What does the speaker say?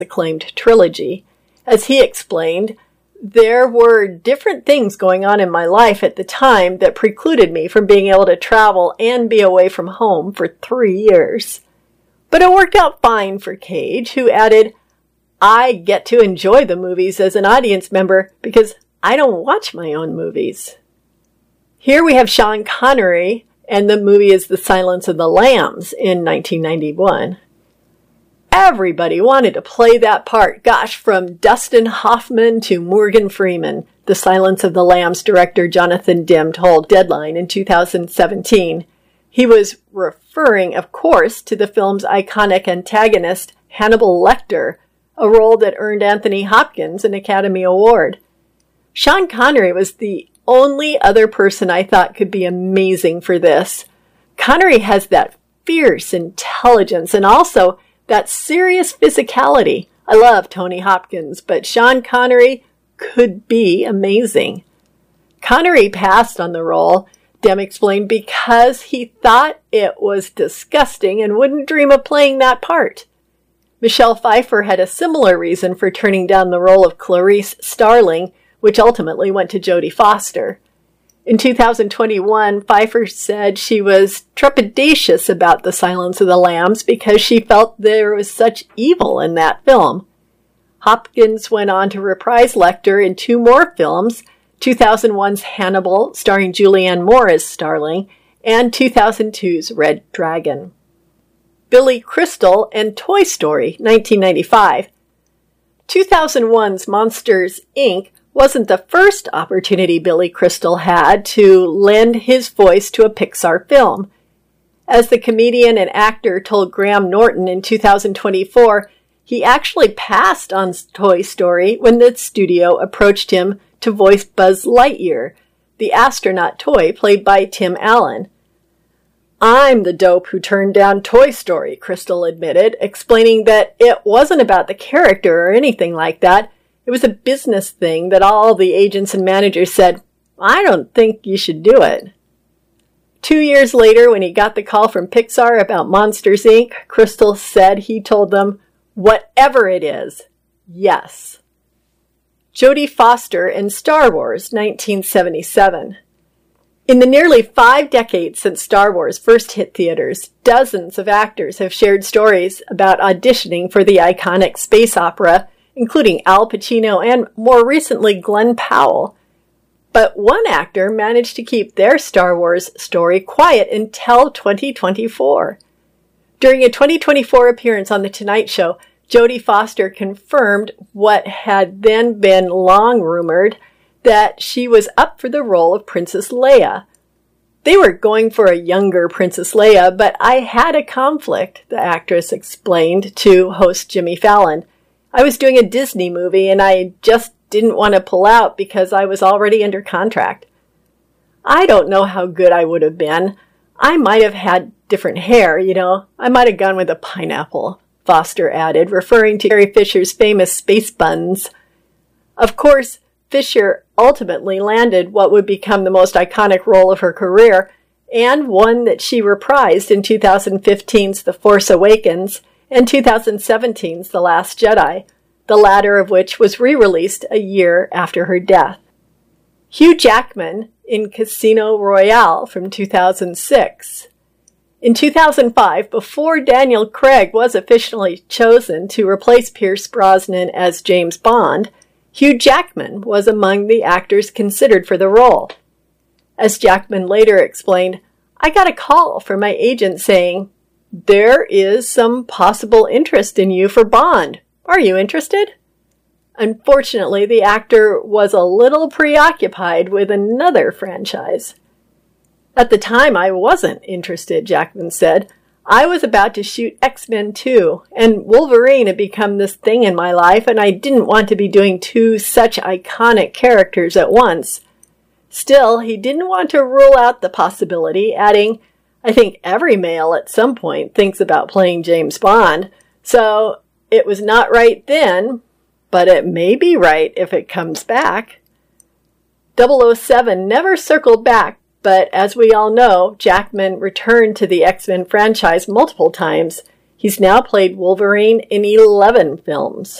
acclaimed trilogy. As he explained, there were different things going on in my life at the time that precluded me from being able to travel and be away from home for 3 years. But it worked out fine for Cage, who added, I get to enjoy the movies as an audience member because I don't watch my own movies. Here we have Sean Connery, and the movie is The Silence of the Lambs in 1991. Everybody wanted to play that part. Gosh, from Dustin Hoffman to Morgan Freeman, The Silence of the Lambs director Jonathan Demme told Deadline in 2017. He was referring, of course, to the film's iconic antagonist, Hannibal Lecter, a role that earned Anthony Hopkins an Academy Award. Sean Connery was the only other person I thought could be amazing for this. Connery has that fierce intelligence and also that serious physicality. I love Tony Hopkins, but Sean Connery could be amazing. Connery passed on the role, Demme explained, because he thought it was disgusting and wouldn't dream of playing that part. Michelle Pfeiffer had a similar reason for turning down the role of Clarice Starling, which ultimately went to Jodie Foster. In 2021, Pfeiffer said she was trepidatious about The Silence of the Lambs because she felt there was such evil in that film. Hopkins went on to reprise Lecter in 2 more films, 2001's Hannibal, starring Julianne Moore as Starling, and 2002's Red Dragon. Billy Crystal and Toy Story, 1995. 2001's Monsters, Inc. wasn't the first opportunity Billy Crystal had to lend his voice to a Pixar film. As the comedian and actor told Graham Norton in 2024, he actually passed on Toy Story when the studio approached him to voice Buzz Lightyear, the astronaut toy played by Tim Allen. I'm the dope who turned down Toy Story, Crystal admitted, explaining that it wasn't about the character or anything like that. It was a business thing that all the agents and managers said, I don't think you should do it. 2 years later, when he got the call from Pixar about Monsters, Inc., Crystal said he told them, whatever it is, yes. Jodie Foster in Star Wars, 1977. In the nearly 5 decades since Star Wars first hit theaters, dozens of actors have shared stories about auditioning for the iconic space opera, including Al Pacino and, more recently, Glenn Powell. But one actor managed to keep their Star Wars story quiet until 2024. During a 2024 appearance on The Tonight Show, Jodie Foster confirmed what had then been long rumored, that she was up for the role of Princess Leia. They were going for a younger Princess Leia, but I had a conflict, the actress explained to host Jimmy Fallon. I was doing a Disney movie and I just didn't want to pull out because I was already under contract. I don't know how good I would have been. I might have had different hair, I might have gone with a pineapple, Foster added, referring to Carrie Fisher's famous space buns. Of course, Fisher ultimately landed what would become the most iconic role of her career, and one that she reprised in 2015's The Force Awakens and 2017's The Last Jedi, the latter of which was re-released a year after her death. Hugh Jackman in Casino Royale from 2006. In 2005, before Daniel Craig was officially chosen to replace Pierce Brosnan as James Bond, Hugh Jackman was among the actors considered for the role. As Jackman later explained, I got a call from my agent saying, there is some possible interest in you for Bond. Are you interested? Unfortunately, the actor was a little preoccupied with another franchise. At the time, I wasn't interested, Jackman said. I was about to shoot X-Men 2, and Wolverine had become this thing in my life, and I didn't want to be doing 2 such iconic characters at once. Still, he didn't want to rule out the possibility, adding, I think every male at some point thinks about playing James Bond, so it was not right then, but it may be right if it comes back. 007 never circled back, but as we all know, Jackman returned to the X-Men franchise multiple times. He's now played Wolverine in 11 films.